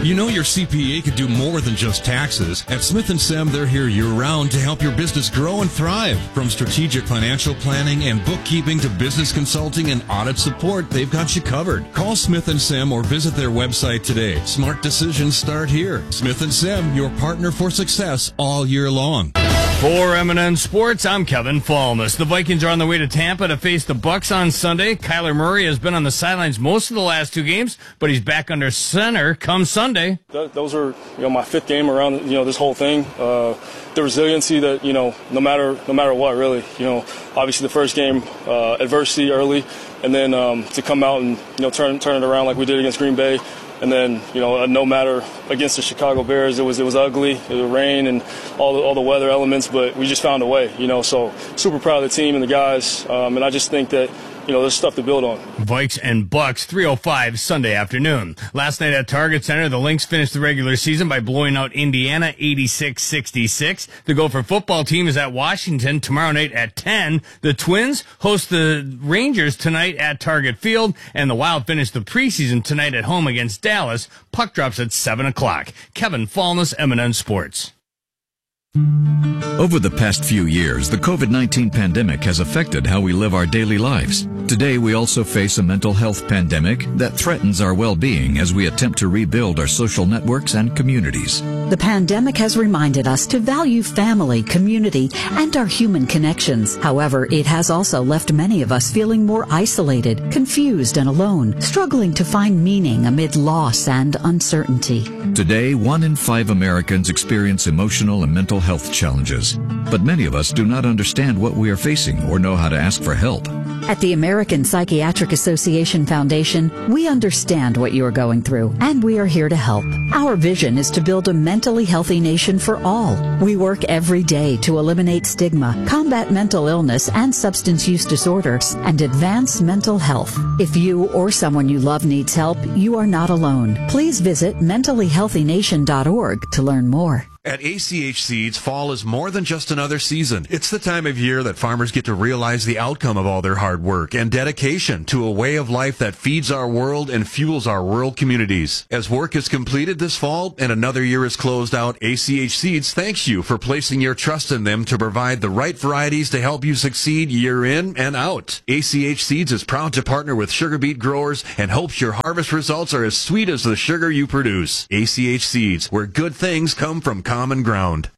You know your CPA could do more than just taxes. At Smith & Sem, they're here year-round to help your business grow and thrive. From strategic financial planning and bookkeeping to business consulting and audit support, they've got you covered. Call Smith & Sem or visit their website today. Smart decisions start here. Smith & Sem, your partner for success all year long. For M&N Sports, I'm Kevin Falmus. The Vikings are on their way to Tampa to face the Bucks on Sunday. Kyler Murray has been on the sidelines most of the last two games, but he's back under center come Sunday. Those are, my fifth game around, this whole thing. The resiliency that, no matter what, really. Obviously the first game, adversity early, and then to come out and, turn it around like we did against Green Bay. And then, no matter against the Chicago Bears, it was ugly, it was rain and all the weather elements, but we just found a way, So super proud of the team and the guys, and I just think that, there's stuff to build on. Vikes and Bucks, 3:05 Sunday afternoon. Last night at Target Center, the Lynx finished the regular season by blowing out Indiana 86-66. The Gopher football team is at Washington tomorrow night at 10. The Twins host the Rangers tonight at Target Field, and the Wild finish the preseason tonight at home against Dallas. Puck drops at 7 o'clock. Kevin Falmus, M&N Sports. Over the past few years, the COVID-19 pandemic has affected how we live our daily lives. Today, we also face a mental health pandemic that threatens our well-being as we attempt to rebuild our social networks and communities. The pandemic has reminded us to value family, community, and our human connections. However, it has also left many of us feeling more isolated, confused, and alone, struggling to find meaning amid loss and uncertainty. Today, 1 in 5 Americans experience emotional and mental health challenges, but many of us do not understand what we are facing or know how to ask for help. At the American Psychiatric Association Foundation, we understand what you are going through, and we are here to help. Our vision is to build a mentally healthy nation for all. We work every day to eliminate stigma, combat mental illness and substance use disorders, and advance mental health. If you or someone you love needs help, you are not alone. Please visit mentallyhealthynation.org to learn more. At ACH Seeds, fall is more than just another season. It's the time of year that farmers get to realize the outcome of all their hard work and dedication to a way of life that feeds our world and fuels our rural communities. As work is completed this fall and another year is closed out, ACH Seeds thanks you for placing your trust in them to provide the right varieties to help you succeed year in and out. ACH Seeds is proud to partner with sugar beet growers and hopes your harvest results are as sweet as the sugar you produce. ACH Seeds, where good things come from common ground.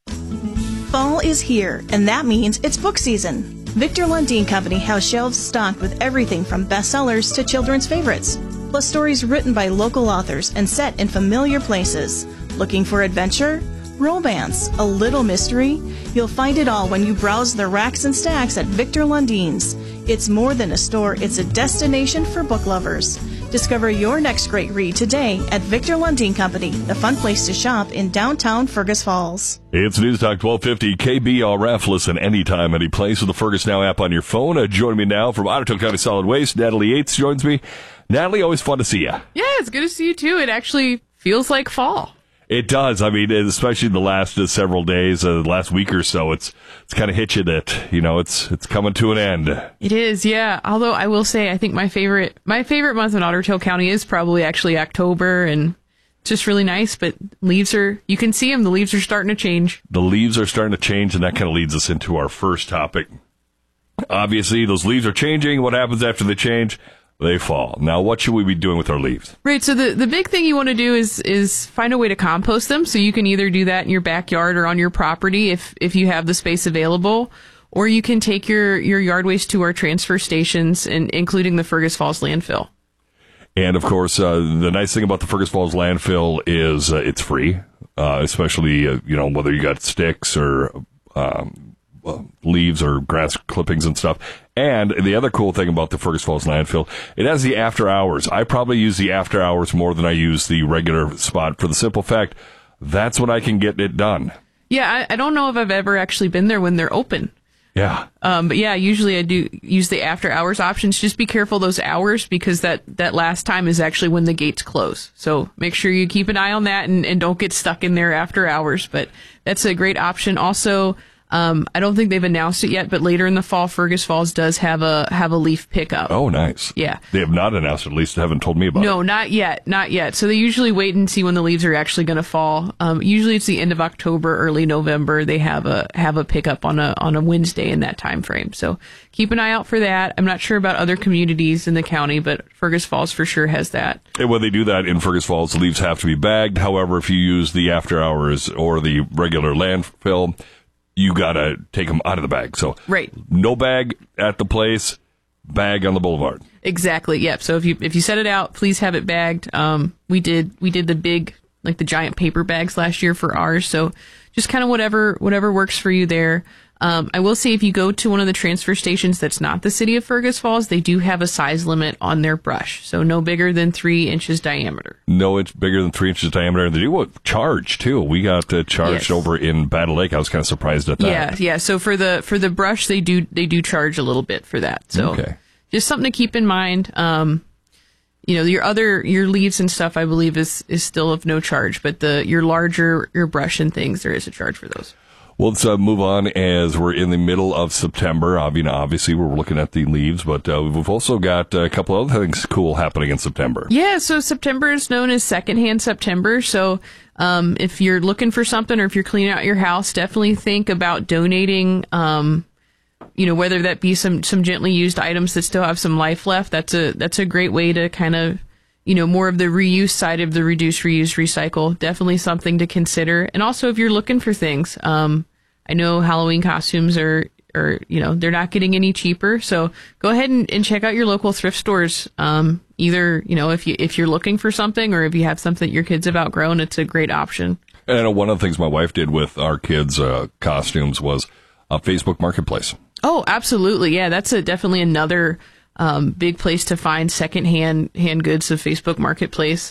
Fall is here, and that means it's book season. Victor Lundin Company has shelves stocked with everything from bestsellers to children's favorites, plus stories written by local authors and set in familiar places. Looking for adventure, romance, a little mystery? You'll find it all when you browse the racks and stacks at Victor Lundin's. It's more than a store, it's a destination for book lovers. Discover your next great read today at Victor Lundin Company, the fun place to shop in downtown Fergus Falls. It's News Talk 1250 KBRF. Listen anytime, any place with the Fergus Now app on your phone. Joining me now from Ottertail County Solid Waste, Natalie Yates joins me. Natalie, always fun to see you. Yeah, it's good to see you too. It actually feels like fall. It does. I mean, especially the last several days, the last week or so, it's kind of hit you that, it's coming to an end. It is, yeah. Although I will say, I think my favorite month in Ottertail County is probably actually October, and it's just really nice. But you can see them. The leaves are starting to change. The leaves are starting to change, and that kind of leads us into our first topic. Obviously, those leaves are changing. What happens after they change? They fall. Now, what should we be doing with our leaves? Right. So the big thing you want to do is find a way to compost them. So you can either do that in your backyard or on your property if you have the space available, or you can take your yard waste to our transfer stations, including the Fergus Falls landfill. And of course, the nice thing about the Fergus Falls landfill is it's free, especially whether you got sticks or leaves or grass clippings and stuff. And the other cool thing about the Fergus Falls landfill, it has the after hours. I probably use the after hours more than I use the regular spot for the simple fact that's when I can get it done. Yeah, I don't know if I've ever actually been there when they're open. Yeah. But yeah, usually I do use the after hours options. Just be careful those hours, because that last time is actually when the gates close. So make sure you keep an eye on that and don't get stuck in there after hours. But that's a great option. Also, I don't think they've announced it yet, but later in the fall, Fergus Falls does have a leaf pickup. Oh, nice. Yeah. They have not announced it, at least haven't told me about it. No, not yet. So they usually wait and see when the leaves are actually going to fall. Usually it's the end of October, early November. They have a pickup on a Wednesday in that time frame. So keep an eye out for that. I'm not sure about other communities in the county, but Fergus Falls for sure has that. And when they do that in Fergus Falls, the leaves have to be bagged. However, if you use the after hours or the regular landfill, you got to take them out of the bag. So right. No bag at the place, bag on the boulevard. Exactly. Yep. So if you set it out, please have it bagged. We did the big, like the giant paper bags last year for ours. So just kind of whatever works for you there. I will say if you go to one of the transfer stations that's not the city of Fergus Falls, they do have a size limit on their brush. So no bigger than 3 inches diameter. No, it's bigger than 3 inches diameter. And they do charge too. We got charged over in Battle Lake. I was kind of surprised at that. Yeah. So for the brush, they do charge a little bit for that. So just something to keep in mind. Your leaves and stuff, I believe is still of no charge, but your brush and things, there is a charge for those. Well, let's move on as we're in the middle of September. Obviously, we're looking at the leaves, but we've also got a couple other things cool happening in September. Yeah, so September is known as Secondhand September. So if you're looking for something or if you're cleaning out your house, definitely think about donating, whether that be some gently used items that still have some life left. That's a great way to kind of, more of the reuse side of the reduce, reuse, recycle. Definitely something to consider. And also if you're looking for things, I know Halloween costumes are they're not getting any cheaper. So go ahead and check out your local thrift stores. Either, if you're looking for something or if you have something that your kids have outgrown, it's a great option. And I know one of the things my wife did with our kids' costumes was a Facebook Marketplace. Oh, absolutely. Yeah, that's definitely another big place to find secondhand goods of Facebook Marketplace.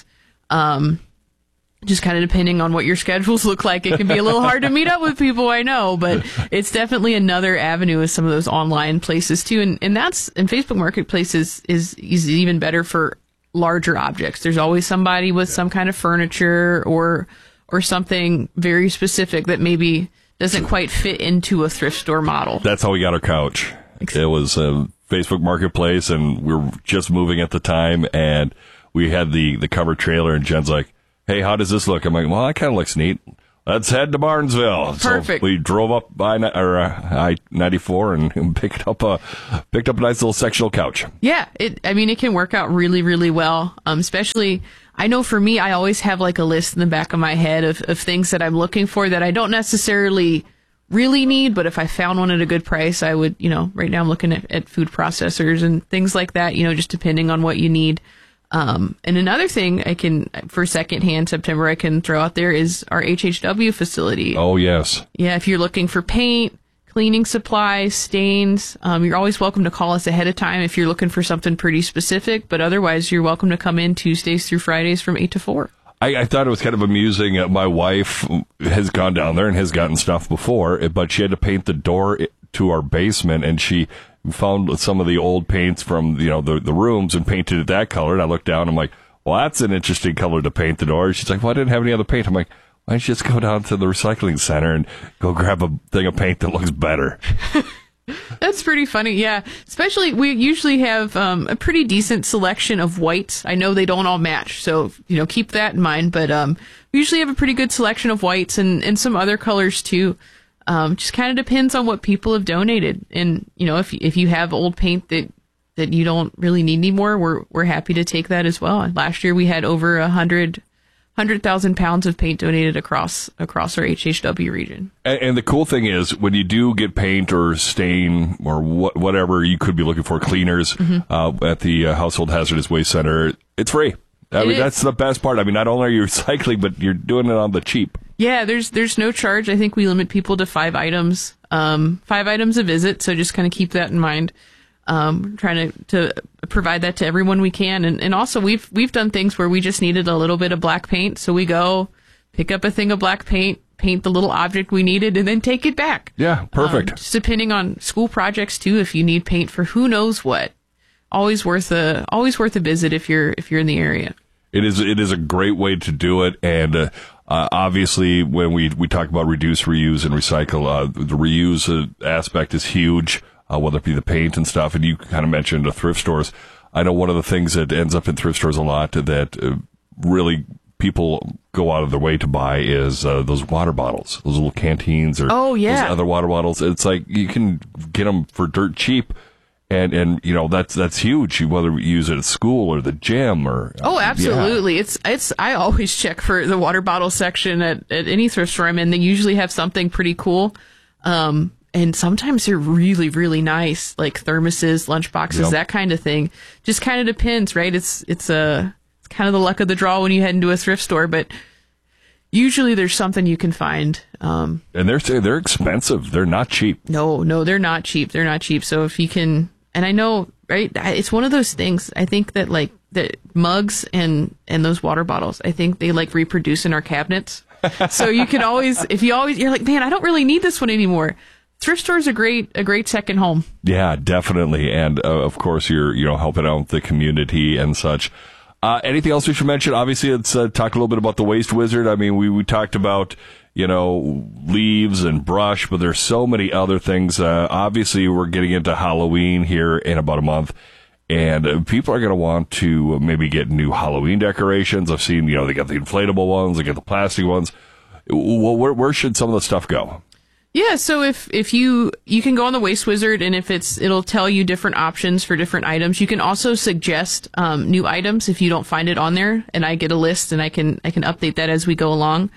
Just kind of depending on what your schedules look like, it can be a little hard to meet up with people, I know, but it's definitely another avenue of some of those online places too. And Facebook Marketplace is even better for larger objects. There's always somebody with some kind of furniture or something very specific that maybe doesn't quite fit into a thrift store model. That's how we got our couch. It was Facebook Marketplace, and we were just moving at the time, and we had the covered trailer, and Jen's like, hey, how does this look? I'm like, well, that kind of looks neat. Let's head to Barnesville. Perfect. So we drove up by I-94 and picked up a nice little sectional couch. Yeah, it can work out really, really well. Especially, I know for me, I always have like a list in the back of my head of things that I'm looking for that I don't necessarily really need, but if I found one at a good price, I would, right now I'm looking at food processors and things like that, just depending on what you need. And another thing for secondhand September, I can throw out there is our HHW facility. Oh, yes. Yeah. If you're looking for paint, cleaning supplies, stains, you're always welcome to call us ahead of time if you're looking for something pretty specific, but otherwise you're welcome to come in Tuesdays through Fridays from 8 to 4. I thought it was kind of amusing. My wife has gone down there and has gotten stuff before, but she had to paint the door to our basement, and she found some of the old paints from the rooms and painted it that color. And I looked down, I'm like, well, that's an interesting color to paint the door. She's like, well, I didn't have any other paint. I'm like, why don't you just go down to the recycling center and go grab a thing of paint that looks better? That's pretty funny. Yeah. Especially, we usually have a pretty decent selection of whites. I know they don't all match, so, keep that in mind. But we usually have a pretty good selection of whites and some other colors, too. Just kind of depends on what people have donated. And, if you have old paint that you don't really need anymore, we're happy to take that as well. Last year, we had over 100,000 pounds of paint donated across our HHW region. And the cool thing is, when you do get paint or stain or whatever you could be looking for, cleaners at the Household Hazardous Waste Center, it's free. That's the best part. Not only are you recycling, but you're doing it on the cheap. Yeah, there's no charge. I think we limit people to 5 items. 5 items a visit, so just kind of keep that in mind. Trying to provide that to everyone we can. And also we've done things where we just needed a little bit of black paint. So we go pick up a thing of black paint, paint the little object we needed, and then take it back. Yeah, perfect. Just depending on school projects too, if you need paint for who knows what. Always worth a visit if you're in the area. It is a great way to do it. And Obviously, when we talk about reduce, reuse, and recycle, the reuse aspect is huge, whether it be the paint and stuff. And you kind of mentioned the thrift stores. I know one of the things that ends up in thrift stores a lot that really people go out of their way to buy is those water bottles, those little canteens or those other water bottles. It's like you can get them for dirt cheap. And you know, that's huge, whether you use it at school or the gym or... Oh, absolutely. Yeah. It's I always check for the water bottle section at any thrift store I'm in. They usually have something pretty cool. And sometimes they're really, really nice, like thermoses, lunch boxes, that kind of thing. Just kind of depends, right? It's kind of the luck of the draw when you head into a thrift store, but usually there's something you can find. And they're expensive. They're not cheap. No, they're not cheap. They're not cheap. So if you can... And I know, right, it's one of those things, I think that like the mugs and those water bottles, I think they like reproduce in our cabinets. So you can always, you're like, man, I don't really need this one anymore. Thrift stores are a great second home. Yeah, definitely. And of course, you're helping out the community and such. Anything else we should mention? Obviously, let's talk a little bit about the Waste Wizard. I mean, we talked about, leaves and brush, but there's so many other things. Obviously, we're getting into Halloween here in about a month, and people are going to want to maybe get new Halloween decorations. I've seen, they got the inflatable ones, they got the plastic ones. Well, where should some of the stuff go? Yeah, so if you can go on the Waste Wizard, and it'll tell you different options for different items. You can also suggest new items if you don't find it on there, and I get a list and I can update that as we go along.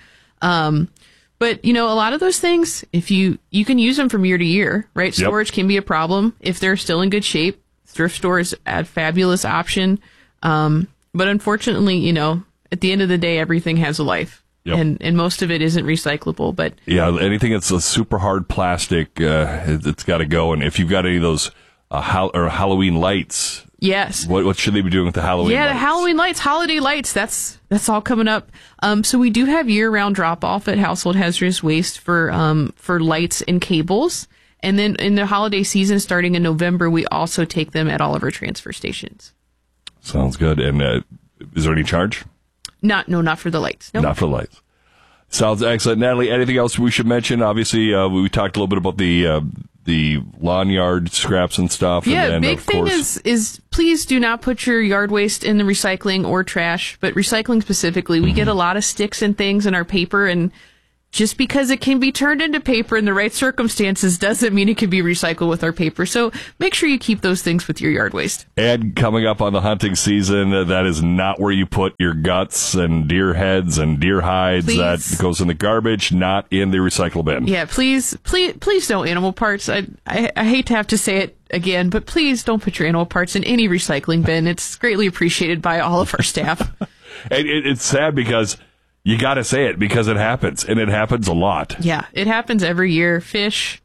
But a lot of those things, if you can use them from year to year, right? Yep. Storage can be a problem. If they're still in good shape, thrift stores a fabulous option. But unfortunately, at the end of the day, everything has a life. Yep. And most of it isn't recyclable, but yeah, anything that's a super hard plastic, it's got to go. And if you've got any of those Halloween lights, yes, what should they be doing with the Halloween? Yeah, lights? The Halloween lights, holiday lights. That's all coming up. So we do have year-round drop-off at Household Hazardous Waste for lights and cables, and then in the holiday season, starting in November, we also take them at all of our transfer stations. Sounds good. And is there any charge? Not for the lights. Nope. Not for the lights. Sounds excellent. Natalie, anything else we should mention? Obviously, we talked a little bit about the lawn yard scraps and stuff. Yeah, and then, big thing is please do not put your yard waste in the recycling or trash, but recycling specifically. We get a lot of sticks and things in our paper, and just because it can be turned into paper in the right circumstances doesn't mean it can be recycled with our paper. So make sure you keep those things with your yard waste. And coming up on the hunting season, that is not where you put your guts and deer heads and deer hides. Please. That goes in the garbage, not in the recycle bin. Yeah, please no animal parts. I hate to have to say it again, but please don't put your animal parts in any recycling bin. It's greatly appreciated by all of our staff. And it's sad because you got to say it because it happens, and it happens a lot. Yeah, it happens every year. Fish,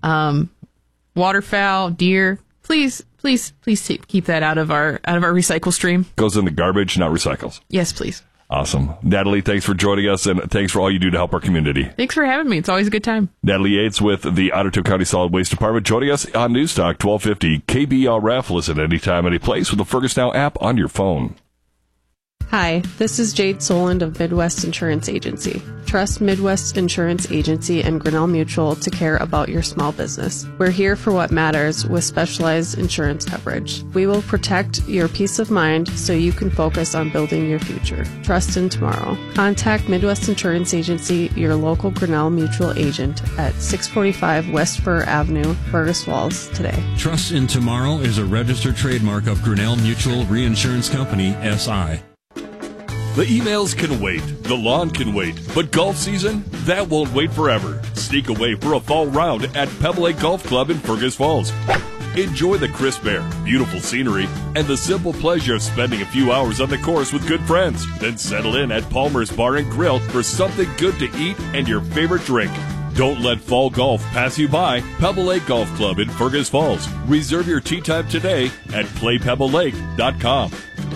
waterfowl, deer. Please keep that out of our recycle stream. Goes in the garbage, not recycles. Yes, please. Awesome. Natalie, thanks for joining us, and thanks for all you do to help our community. Thanks for having me. It's always a good time. Natalie Yates with the Otter County Solid Waste Department joining us on Newstalk 1250 KBRF. Listen anytime, any place with the Fergus Now app on your phone. Hi, this is Jade Soland of Midwest Insurance Agency. Trust Midwest Insurance Agency and Grinnell Mutual to care about your small business. We're here for what matters with specialized insurance coverage. We will protect your peace of mind so you can focus on building your future. Trust in tomorrow. Contact Midwest Insurance Agency, your local Grinnell Mutual agent at 645 West Fir Avenue, Fergus Falls today. Trust in Tomorrow is a registered trademark of Grinnell Mutual Reinsurance Company, SI. The emails can wait, the lawn can wait, but golf season, that won't wait forever. Sneak away for a fall round at Pebble Lake Golf Club in Fergus Falls. Enjoy the crisp air, beautiful scenery, and the simple pleasure of spending a few hours on the course with good friends. Then settle in at Palmer's Bar and Grill for something good to eat and your favorite drink. Don't let fall golf pass you by. Pebble Lake Golf Club in Fergus Falls. Reserve your tee time today at playpebblelake.com.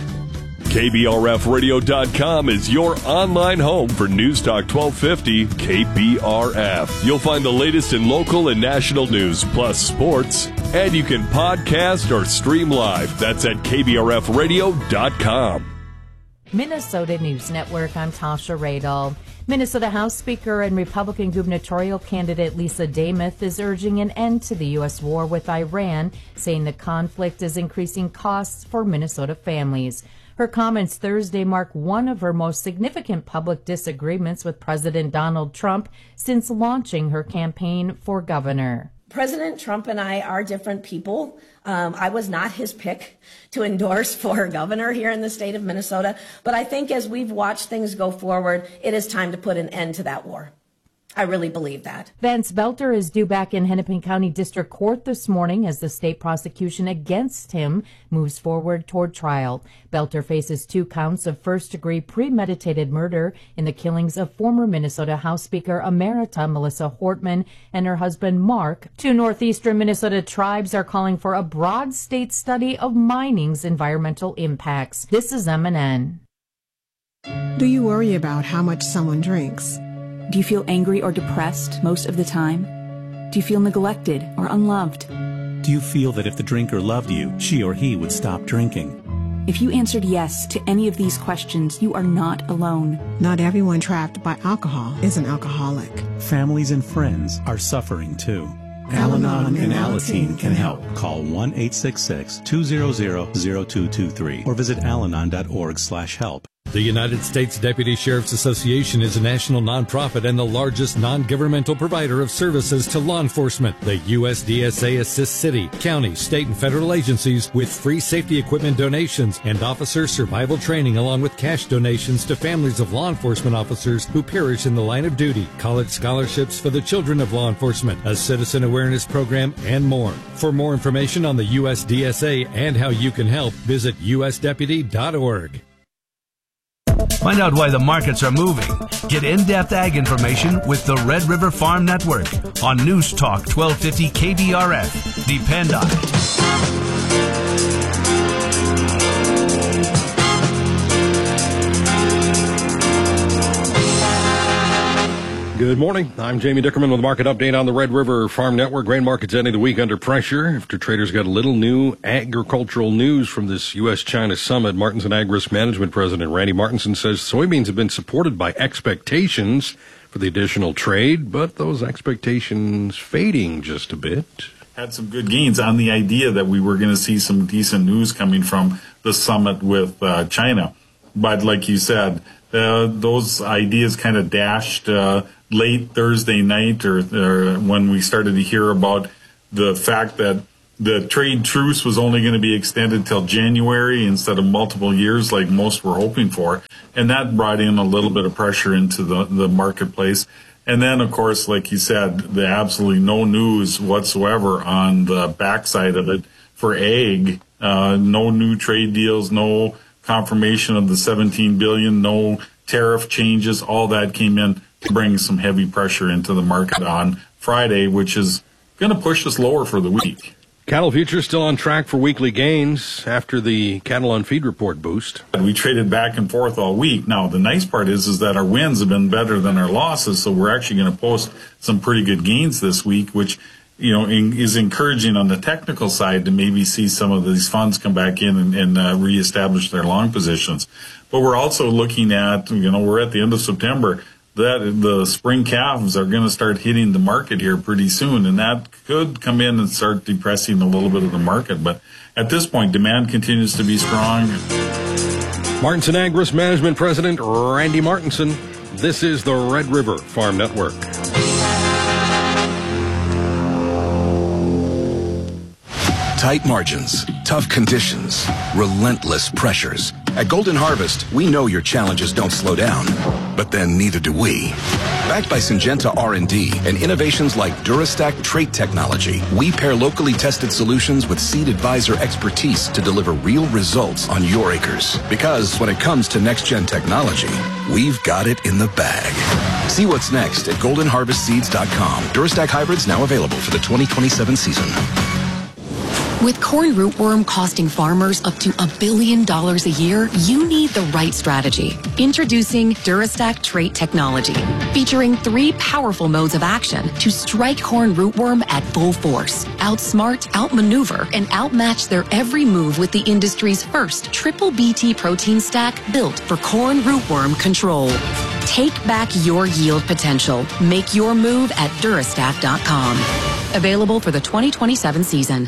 KBRFradio.com is your online home for News Talk 1250 KBRF. You'll find the latest in local and national news, plus sports, and you can podcast or stream live. That's at KBRFradio.com. Minnesota News Network, I'm Tasha Radel. Minnesota House Speaker and Republican gubernatorial candidate Lisa Damuth is urging an end to the U.S. war with Iran, saying the conflict is increasing costs for Minnesota families. Her comments Thursday mark one of her most significant public disagreements with President Donald Trump since launching her campaign for governor. President Trump and I are different people. I was not his pick to endorse for governor here in the state of Minnesota. But I think as we've watched things go forward, it is time to put an end to that war. I really believe that. Vance Belter is due back in Hennepin County District Court this morning as the state prosecution against him moves forward toward trial. Belter faces 2 counts of first-degree premeditated murder in the killings of former Minnesota House Speaker Emerita Melissa Hortman and her husband Mark. 2 northeastern Minnesota tribes are calling for a broad state study of mining's environmental impacts. This is MNN. Do you worry about how much someone drinks? Do you feel angry or depressed most of the time? Do you feel neglected or unloved? Do you feel that if the drinker loved you, she or he would stop drinking? If you answered yes to any of these questions, you are not alone. Not everyone trapped by alcohol is an alcoholic. Families and friends are suffering too. Al-Anon and Alateen can help. Call 1-866-200-0223 or visit alanon.org/help. The United States Deputy Sheriff's Association is a national nonprofit and the largest non-governmental provider of services to law enforcement. The USDSA assists city, county, state, and federal agencies with free safety equipment donations and officer survival training, along with cash donations to families of law enforcement officers who perish in the line of duty, college scholarships for the children of law enforcement, a citizen awareness program, and more. For more information on the USDSA and how you can help, visit usdeputy.org. Find out why the markets are moving. Get in-depth ag information with the Red River Farm Network on News Talk 1250 KDRF. Depend on it. Good morning. I'm Jamie Dickerman with a market update on the Red River Farm Network. Grain markets ending the week under pressure after traders got a little new agricultural news from this U.S.-China summit. Martinson Ag Risk Management President Randy Martinson says soybeans have been supported by expectations for the additional trade, but those expectations fading just a bit. Had some good gains on the idea that we were going to see some decent news coming from the summit with China. But like you said, those ideas kind of dashed late Thursday night or when we started to hear about the fact that the trade truce was only going to be extended till January instead of multiple years like most were hoping for. And that brought in a little bit of pressure into the marketplace. And then, of course, like you said, the absolutely no news whatsoever on the backside of it for ag. No new trade deals, no confirmation of the $17 billion, no tariff changes. All that came in to bring some heavy pressure into the market on Friday, which is going to push us lower for the week. Cattle futures still on track for weekly gains after the cattle on feed report boost. We traded back and forth all week. Now, the nice part is that our wins have been better than our losses, so we're actually going to post some pretty good gains this week, which is encouraging on the technical side to maybe see some of these funds come back in and reestablish their long positions. But we're also looking at, we're at the end of September, that the spring calves are going to start hitting the market here pretty soon, and that could come in and start depressing a little bit of the market. But at this point, demand continues to be strong. Martinson Ag Risk Management President Randy Martinson. This is the Red River Farm Network. Tight margins, tough conditions, relentless pressures. At Golden Harvest, we know your challenges don't slow down, but then neither do we. Backed by Syngenta R&D and innovations like Durastack trait technology, we pair locally tested solutions with Seed Advisor expertise to deliver real results on your acres. Because when it comes to next-gen technology, we've got it in the bag. See what's next at goldenharvestseeds.com. Durastack hybrids now available for the 2027 season. With corn rootworm costing farmers up to $1 billion a year, you need the right strategy. Introducing Durastack trait technology, featuring 3 powerful modes of action to strike corn rootworm at full force, outsmart, outmaneuver, and outmatch their every move with the industry's first triple BT protein stack built for corn rootworm control. Take back your yield potential. Make your move at Durastack.com. Available for the 2027 season.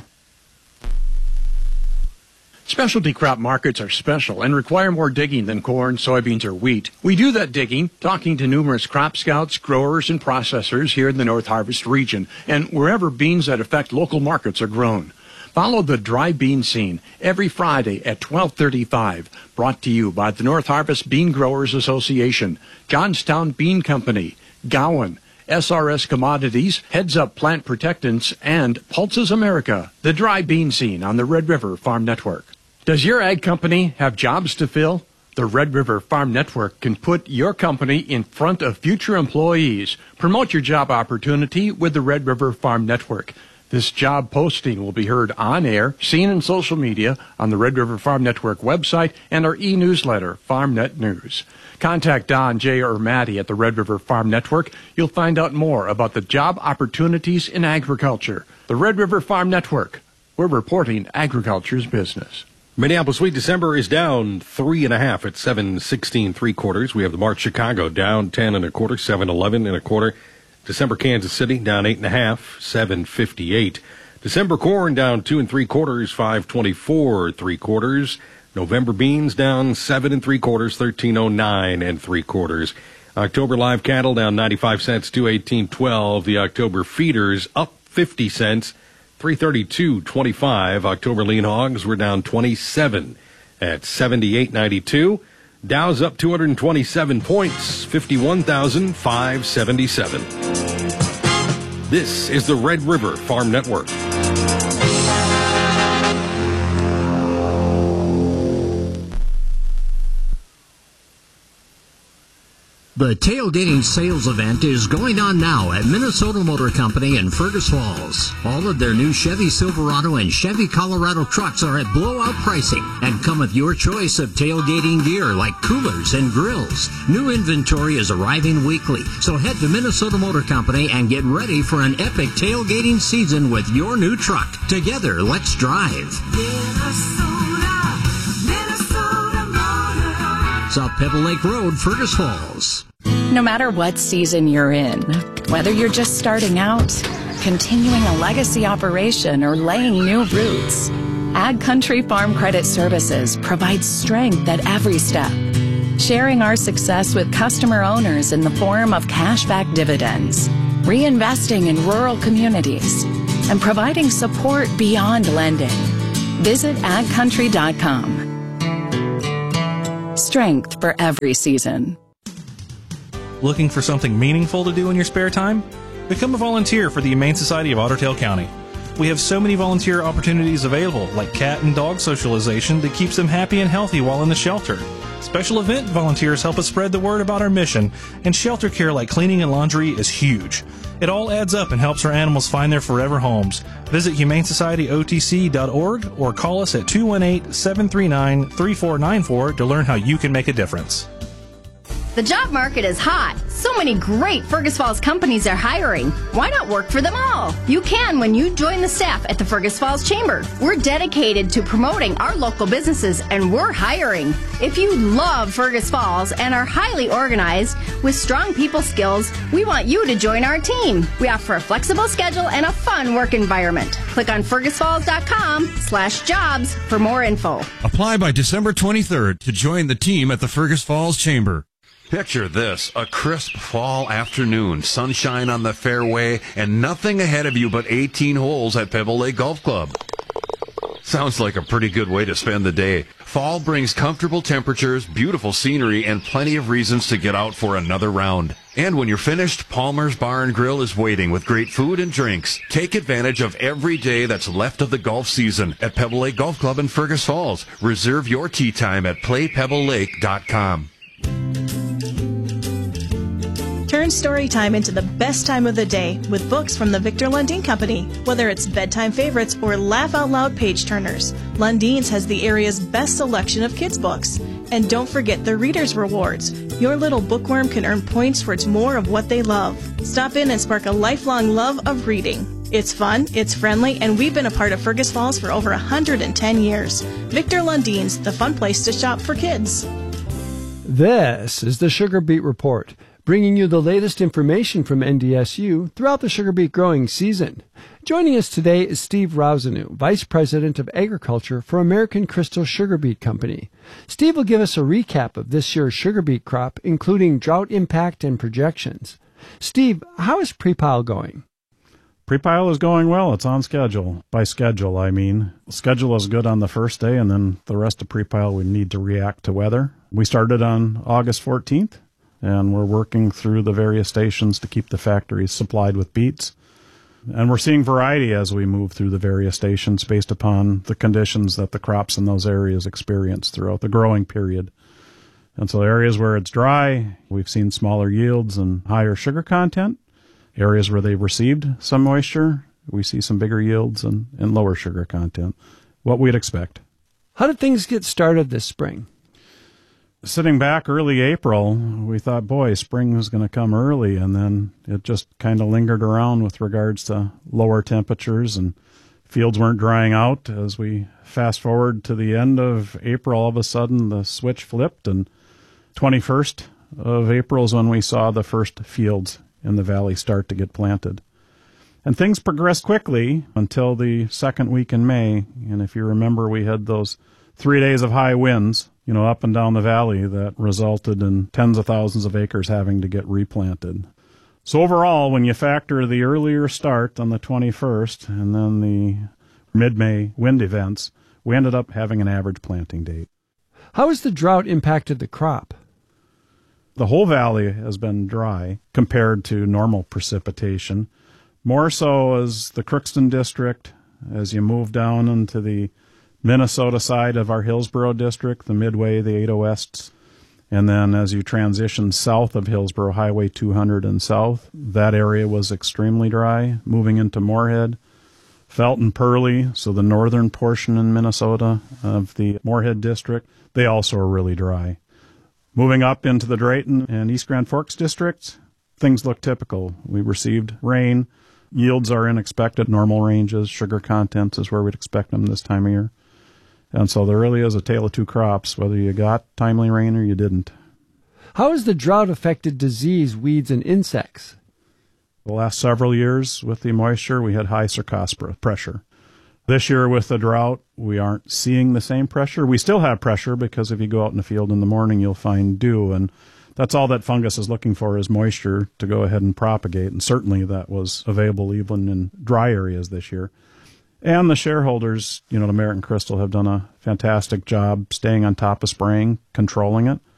Specialty crop markets are special and require more digging than corn, soybeans, or wheat. We do that digging, talking to numerous crop scouts, growers, and processors here in the North Harvest region, and wherever beans that affect local markets are grown. Follow the Dry Bean Scene every Friday at 12:35, brought to you by the North Harvest Bean Growers Association, Johnstown Bean Company, Gowan, SRS Commodities, Heads Up Plant Protectants, and Pulses America, the Dry Bean Scene on the Red River Farm Network. Does your ag company have jobs to fill? The Red River Farm Network can put your company in front of future employees. Promote your job opportunity with the Red River Farm Network. This job posting will be heard on air, seen in social media, on the Red River Farm Network website, and our e-newsletter, FarmNet News. Contact Don, Jay, or Maddie at the Red River Farm Network. You'll find out more about the job opportunities in agriculture. The Red River Farm Network. We're reporting agriculture's business. Minneapolis wheat December is down 3.5 at 7.16 3/4. We have the March Chicago down 10 1/4, 7.11 1/4. December Kansas City down 8.5, 7.58. December corn down 2 3/4, 5.24 3/4. November beans down 7 3/4, 13.09 3/4. October live cattle down 95 cents, 218.12. The October feeders up 50 cents, 332.25. October lean hogs were down 27 at 78.92. Dow's up 227 points, 51,577. This is the Red River Farm Network. The tailgating sales event is going on now at Minnesota Motor Company in Fergus Falls. All of their new Chevy Silverado and Chevy Colorado trucks are at blowout pricing and come with your choice of tailgating gear like coolers and grills. New inventory is arriving weekly, so head to Minnesota Motor Company and get ready for an epic tailgating season with your new truck. Together, let's drive. South Pebble Lake Road, Fergus Falls. No matter what season you're in, whether you're just starting out, continuing a legacy operation, or laying new roots, Ag Country Farm Credit Services provides strength at every step, sharing our success with customer owners in the form of cashback dividends, reinvesting in rural communities, and providing support beyond lending. Visit agcountry.com. Strength for every season. Looking for something meaningful to do in your spare time? Become a volunteer for the Humane Society of Otter Tail County. We have so many volunteer opportunities available, like cat and dog socialization that keeps them happy and healthy while in the shelter. Special event volunteers help us spread the word about our mission, and shelter care like cleaning and laundry is huge. It all adds up and helps our animals find their forever homes. Visit humanesocietyotc.org or call us at 218-739-3494 to learn how you can make a difference. The job market is hot. So many great Fergus Falls companies are hiring. Why not work for them all? You can when you join the staff at the Fergus Falls Chamber. We're dedicated to promoting our local businesses, and we're hiring. If you love Fergus Falls and are highly organized with strong people skills, we want you to join our team. We offer a flexible schedule and a fun work environment. Click on fergusfalls.com/jobs for more info. Apply by December 23rd to join the team at the Fergus Falls Chamber. Picture this, a crisp fall afternoon, sunshine on the fairway, and nothing ahead of you but 18 holes at Pebble Lake Golf Club. Sounds like a pretty good way to spend the day. Fall brings comfortable temperatures, beautiful scenery, and plenty of reasons to get out for another round. And when you're finished, Palmer's Bar and Grill is waiting with great food and drinks. Take advantage of every day that's left of the golf season at Pebble Lake Golf Club in Fergus Falls. Reserve your tee time at playpebblelake.com. Turn story time into the best time of the day with books from the Victor Lundin Company. Whether it's bedtime favorites or laugh-out-loud page-turners, Lundin's has the area's best selection of kids' books. And don't forget the Reader's Rewards. Your little bookworm can earn points towards more of what they love. Stop in and spark a lifelong love of reading. It's fun, it's friendly, and we've been a part of Fergus Falls for over 110 years. Victor Lundin's, the fun place to shop for kids. This is the Sugar Beet Report, bringing you the latest information from NDSU throughout the sugar beet growing season. Joining us today is Steve Rousanu, Vice President of Agriculture for American Crystal Sugar Beet Company. Steve will give us a recap of this year's sugar beet crop, including drought impact and projections. Steve, how is pre-pile going? Pre-pile is going well. It's on schedule. By schedule, I mean, schedule is good on the first day, and then the rest of pre-pile we need to react to weather. We started on August 14th, and we're working through the various stations to keep the factories supplied with beets. And we're seeing variety as we move through the various stations based upon the conditions that the crops in those areas experience throughout the growing period. And so areas where it's dry, we've seen smaller yields and higher sugar content. Areas where they've received some moisture, we see some bigger yields and lower sugar content. What we'd expect. How did things get started this spring? Sitting back early April, we thought, boy, spring was going to come early, and then it just kind of lingered around with regards to lower temperatures, and fields weren't drying out. As we fast forward to the end of April, all of a sudden the switch flipped, and 21st of April is when we saw the first fields in the valley start to get planted. And things progressed quickly until the second week in May, and if you remember, we had those 3 days of high winds, up and down the valley that resulted in tens of thousands of acres having to get replanted. So overall, when you factor the earlier start on the 21st and then the mid-May wind events, we ended up having an average planting date. How has the drought impacted the crop? The whole valley has been dry compared to normal precipitation. More so as the Crookston district, as you move down into the Minnesota side of our Hillsborough district, the Midway, the 8 Wests, and then as you transition south of Hillsborough, Highway 200 and south, that area was extremely dry. Moving into Moorhead, Felton, Pearly, so the northern portion in Minnesota of the Moorhead district, they also are really dry. Moving up into the Drayton and East Grand Forks districts, things look typical. We received rain. Yields are in expected normal ranges. Sugar content is where we'd expect them this time of year. And so there really is a tale of two crops, whether you got timely rain or you didn't. How has the drought affected disease, weeds, and insects? The last several years with the moisture, we had high cercospora pressure. This year with the drought, we aren't seeing the same pressure. We still have pressure because if you go out in the field in the morning, you'll find dew, and that's all that fungus is looking for is moisture to go ahead and propagate, and certainly that was available even in dry areas this year. And the shareholders, at American Crystal have done a fantastic job staying on top of spraying, controlling it.